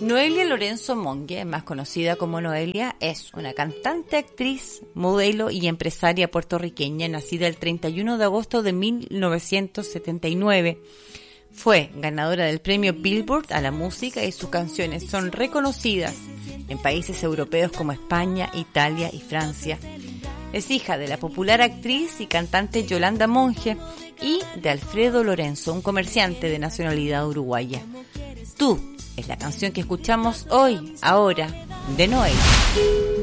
Noelia Lorenzo Monge, más conocida como Noelia, es una cantante, actriz, modelo y empresaria puertorriqueña nacida el 31 de agosto de 1979. Fue ganadora del premio Billboard a la música y sus canciones son reconocidas en países europeos como España, Italia y Francia. Es hija de la popular actriz y cantante Yolanda Monge y de Alfredo Lorenzo, un comerciante de nacionalidad uruguaya. Tú es la canción que escuchamos hoy, ahora, de Noelia.